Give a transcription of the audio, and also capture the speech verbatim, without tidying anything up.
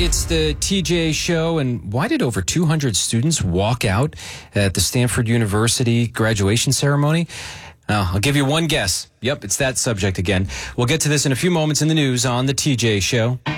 It's the T J Show, and why did over two hundred students walk out at the Stanford University graduation ceremony? Uh, I'll give you one guess. Yep, it's that subject again. We'll get to this in a few moments in the news on the T J Show.